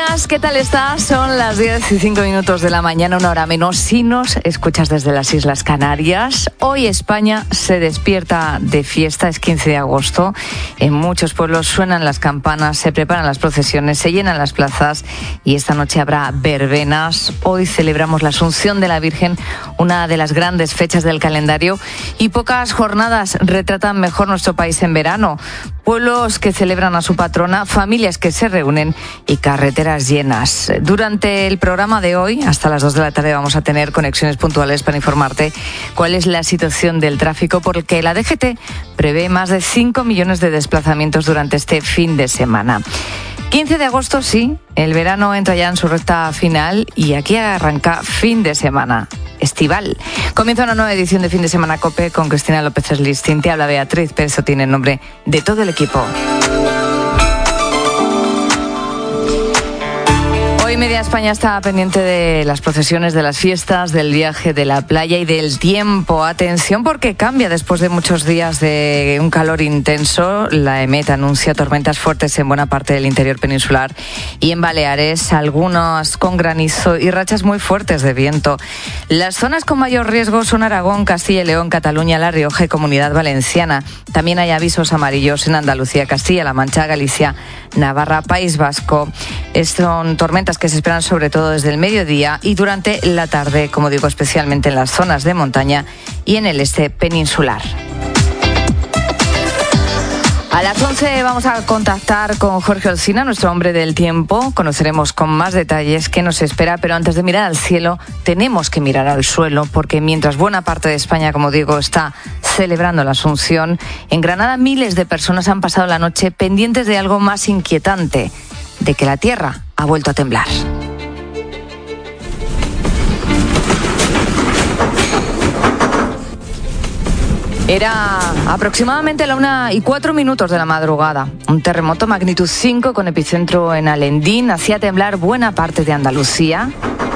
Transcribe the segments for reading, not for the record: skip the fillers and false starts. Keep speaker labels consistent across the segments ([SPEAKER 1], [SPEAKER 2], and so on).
[SPEAKER 1] días, ¿qué tal estás? Son las 10:05 de la mañana, una hora menos, si nos escuchas desde las Islas Canarias. Hoy España se despierta de fiesta, es 15 de agosto. En muchos pueblos suenan las campanas, se preparan las procesiones, se llenan las plazas y esta noche habrá verbenas. Hoy celebramos la Asunción de la Virgen, una de las grandes fechas del calendario, y pocas jornadas retratan mejor nuestro país en verano. Pueblos que celebran a su patrona, familias que se reúnen y carreteras llenas. Durante el programa de hoy, hasta las 2 de la tarde, vamos a tener conexiones puntuales para informarte cuál es la situación del tráfico, porque la DGT prevé más de 5 millones de desplazamientos durante este fin de semana. 15 de agosto, sí, el verano entra ya en su recta final y aquí arranca fin de semana estival. Comienza una nueva edición de Fin de Semana COPE con Cristina López Eslistín. Te habla Beatriz Pérez Otín en nombre de todo el equipo. Hoy media España está pendiente de las procesiones, de las fiestas, del viaje, de la playa y del tiempo. Atención, porque cambia después de muchos días de un calor intenso. La EMET anuncia tormentas fuertes en buena parte del interior peninsular y en Baleares, algunas con granizo y rachas muy fuertes de viento. Las zonas con mayor riesgo son Aragón, Castilla y León, Cataluña, La Rioja y Comunidad Valenciana. También hay avisos amarillos en Andalucía, Castilla-La Mancha, Galicia, Navarra, País Vasco. Son tormentas que se esperan sobre todo desde el mediodía y durante la tarde, como digo, especialmente en las zonas de montaña y en el este peninsular. A las 11 vamos a contactar con Jorge Olcina, nuestro hombre del tiempo. Conoceremos con más detalles qué nos espera, pero antes de mirar al cielo tenemos que mirar al suelo, porque mientras buena parte de España, como digo, está celebrando la Asunción, en Granada miles de personas han pasado la noche pendientes de algo más inquietante, de que la tierra ha vuelto a temblar. Era aproximadamente la 1:04 de la madrugada. Un terremoto magnitud 5 con epicentro en Alendín hacía temblar buena parte de Andalucía.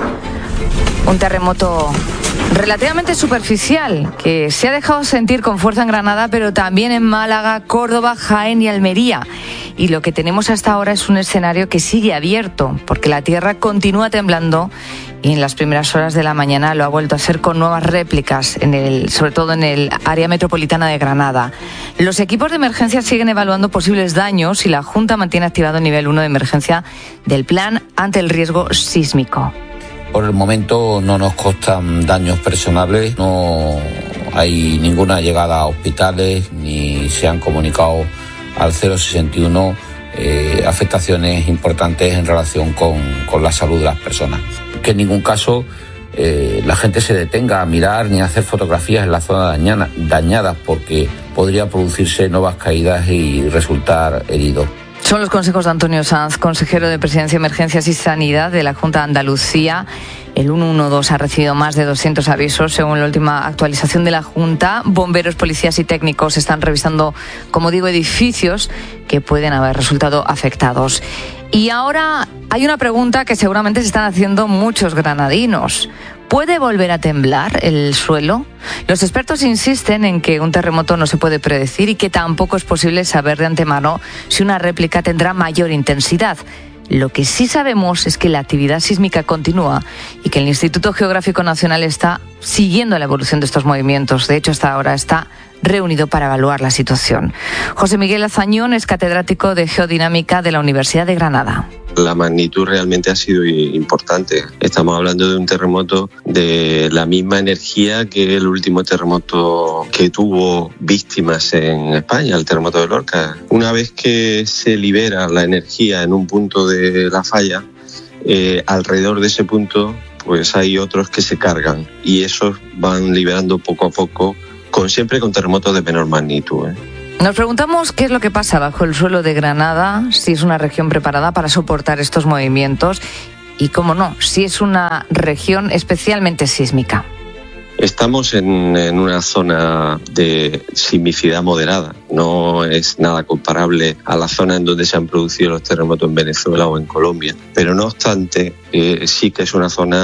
[SPEAKER 1] Un terremoto relativamente superficial que se ha dejado sentir con fuerza en Granada, pero también en Málaga, Córdoba, Jaén y Almería. Y lo que tenemos hasta ahora es un escenario que sigue abierto, porque la tierra continúa temblando y en las primeras horas de la mañana lo ha vuelto a hacer con nuevas réplicas, sobre todo en el área metropolitana de Granada. Los equipos de emergencia siguen evaluando posibles daños y la Junta mantiene activado el nivel 1 de emergencia del plan ante el riesgo sísmico.
[SPEAKER 2] Por el momento no nos constan daños personales, no hay ninguna llegada a hospitales ni se han comunicado al 061 afectaciones importantes en relación con la salud de las personas. Que en ningún caso la gente se detenga a mirar ni a hacer fotografías en la zona dañadas, porque podría producirse nuevas caídas y resultar herido.
[SPEAKER 1] Son los consejos de Antonio Sanz, consejero de Presidencia, Emergencias y Sanidad de la Junta de Andalucía. El 112 ha recibido más de 200 avisos, según la última actualización de la Junta. Bomberos, policías y técnicos están revisando, como digo, edificios que pueden haber resultado afectados. Y ahora hay una pregunta que seguramente se están haciendo muchos granadinos. ¿Puede volver a temblar el suelo? Los expertos insisten en que un terremoto no se puede predecir y que tampoco es posible saber de antemano si una réplica tendrá mayor intensidad. Lo que sí sabemos es que la actividad sísmica continúa y que el Instituto Geográfico Nacional está siguiendo la evolución de estos movimientos. De hecho, hasta ahora está reunido para evaluar la situación. José Miguel Azañón es catedrático de Geodinámica de la Universidad de Granada.
[SPEAKER 3] La magnitud realmente ha sido importante. Estamos hablando de un terremoto de la misma energía que el último terremoto que tuvo víctimas en España, el terremoto de Lorca. Una vez que se libera la energía en un punto de la falla, alrededor de ese punto pues hay otros que se cargan y esos van liberando poco a poco, siempre con terremotos de menor magnitud.
[SPEAKER 1] Nos preguntamos qué es lo que pasa bajo el suelo de Granada, si es una región preparada para soportar estos movimientos y, cómo no, si es una región especialmente sísmica.
[SPEAKER 3] Estamos en una zona de sismicidad moderada. No es nada comparable a la zona en donde se han producido los terremotos en Venezuela o en Colombia. Pero no obstante, sí que es una zona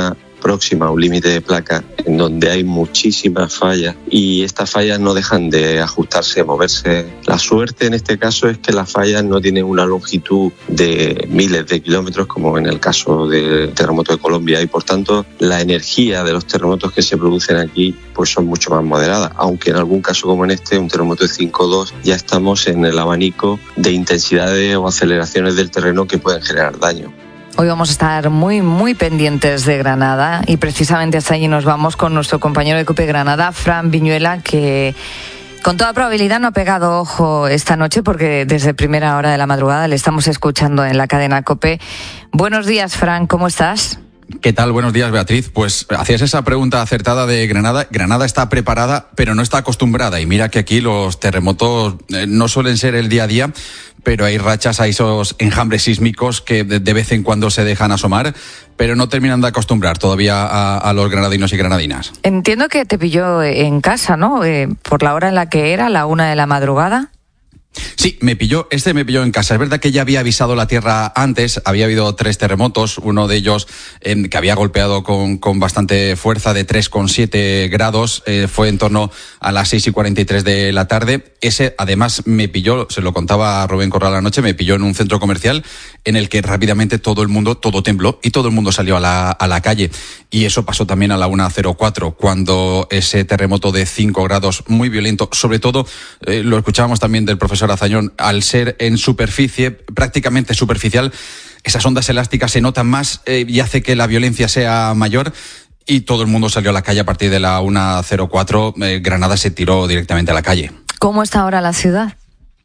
[SPEAKER 3] próxima a un límite de placa en donde hay muchísimas fallas y estas fallas no dejan de ajustarse, moverse. La suerte en este caso es que las fallas no tienen una longitud de miles de kilómetros como en el caso del terremoto de Colombia y por tanto la energía de los terremotos que se producen aquí pues son mucho más moderadas, aunque en algún caso como en este, un terremoto de 5,2, ya estamos en el abanico de intensidades o aceleraciones del terreno que pueden generar daño.
[SPEAKER 1] Hoy vamos a estar muy pendientes de Granada y precisamente hasta allí nos vamos con nuestro compañero de COPE Granada, Fran Viñuela, que con toda probabilidad no ha pegado ojo esta noche porque desde primera hora de la madrugada le estamos escuchando en la cadena COPE. Buenos días, Fran, ¿cómo estás?
[SPEAKER 4] ¿Qué tal? Buenos días, Beatriz. Pues hacías esa pregunta acertada de Granada. Granada está preparada, pero no está acostumbrada. Y mira que aquí los terremotos no suelen ser el día a día, pero hay rachas, hay esos enjambres sísmicos que de vez en cuando se dejan asomar, pero no terminan de acostumbrar todavía a los granadinos y granadinas.
[SPEAKER 1] Entiendo que te pilló en casa, ¿no? Por la hora en la que era, la 1 de la madrugada.
[SPEAKER 4] Sí, me pilló en casa. Es verdad que ya había avisado la Tierra antes, había habido 3 terremotos, uno de ellos que había golpeado con bastante fuerza de 3,7 grados, fue en torno a las 6:43 de la tarde. Ese además me pilló, se lo contaba a Rubén Corral anoche, me pilló en un centro comercial en el que rápidamente todo tembló y todo el mundo salió a la calle. Y eso pasó también a la 1:04, cuando ese terremoto de 5 grados muy violento, sobre todo, lo escuchábamos también del profesor Azañón, al ser en superficie, prácticamente superficial, esas ondas elásticas se notan más y hace que la violencia sea mayor y todo el mundo salió a la calle a partir de la 1:04. Granada se tiró directamente a la calle.
[SPEAKER 1] ¿Cómo está ahora la ciudad?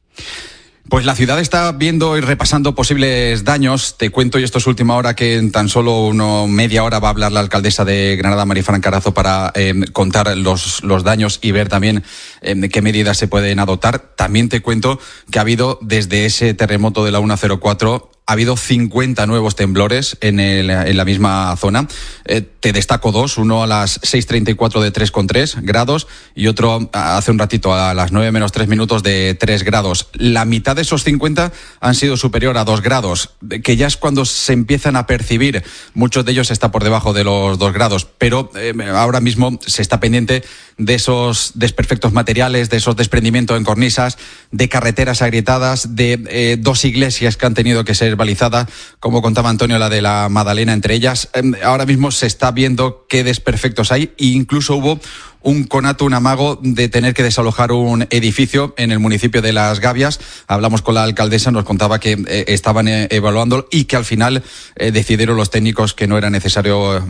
[SPEAKER 4] Pues la ciudad está viendo y repasando posibles daños. Te cuento, y esto es última hora, que en tan solo media hora va a hablar la alcaldesa de Granada, Marifran Carazo, para contar los daños y ver también qué medidas se pueden adoptar. También te cuento que ha habido, desde ese terremoto de la 1:04, ha habido 50 nuevos temblores en la misma zona. Te destaco 2, uno a las 6:34 de 3,3 grados y otro hace un ratito a las 9 menos 3 minutos de 3 grados. La mitad de esos 50 han sido superior a 2 grados, que ya es cuando se empiezan a percibir. Muchos de ellos está por debajo de los 2 grados, pero ahora mismo se está pendiente de esos desperfectos materiales, de esos desprendimientos en cornisas, de carreteras agrietadas, de 2 iglesias que han tenido que ser balizadas, como contaba Antonio, la de la Madalena entre ellas. Ahora mismo se está viendo qué desperfectos hay e incluso hubo un conato, un amago de tener que desalojar un edificio en el municipio de Las Gavias. Hablamos con la alcaldesa, nos contaba que estaban evaluándolo y que al final decidieron los técnicos que no era necesario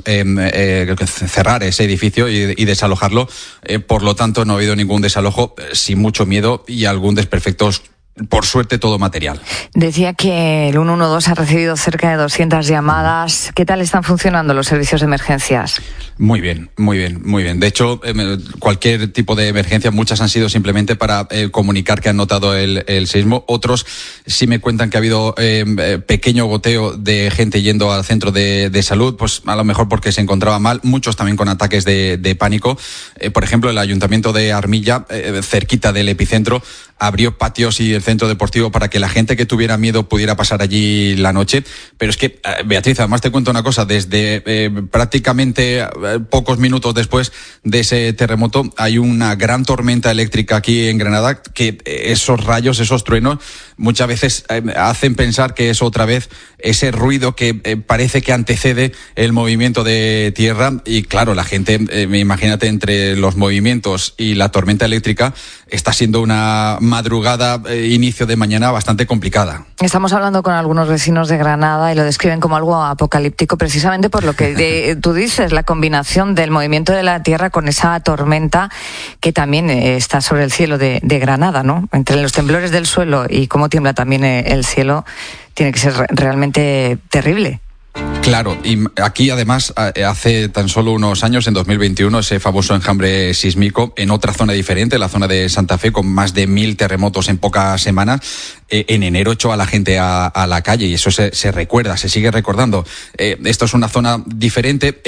[SPEAKER 4] cerrar ese edificio y desalojarlo. Por lo tanto, no ha habido ningún desalojo, sin mucho miedo y algún desperfecto. Por suerte, todo material.
[SPEAKER 1] Decía que el 112 ha recibido cerca de 200 llamadas. ¿Qué tal están funcionando los servicios de emergencias?
[SPEAKER 4] Muy bien. De hecho, cualquier tipo de emergencia, muchas han sido simplemente para comunicar que han notado el sismo. Otros sí me cuentan que ha habido pequeño goteo de gente yendo al centro de salud, pues a lo mejor porque se encontraba mal. Muchos también con ataques de pánico. Por ejemplo, el Ayuntamiento de Armilla, cerquita del epicentro, abrió patios y el centro deportivo para que la gente que tuviera miedo pudiera pasar allí la noche. Pero es que, Beatriz, además te cuento una cosa, desde prácticamente pocos minutos después de ese terremoto hay una gran tormenta eléctrica aquí en Granada, que esos rayos, esos truenos, muchas veces hacen pensar que es otra vez ese ruido que parece que antecede el movimiento de tierra. Y claro, la gente, imagínate, entre los movimientos y la tormenta eléctrica, está siendo una madrugada, inicio de mañana bastante complicada.
[SPEAKER 1] Estamos hablando con algunos vecinos de Granada y lo describen como algo apocalíptico, precisamente por lo que tú dices, la combinación del movimiento de la tierra con esa tormenta que también está sobre el cielo de Granada, ¿no? Entre los temblores del suelo y cómo tiembla también el cielo, tiene que ser realmente terrible.
[SPEAKER 4] Claro, y aquí además hace tan solo unos años, en 2021, ese famoso enjambre sísmico en otra zona diferente, la zona de Santa Fe, con más de 1000 terremotos en pocas semanas, en enero echó a la gente a la calle y eso se recuerda, se sigue recordando. Esto es una zona diferente.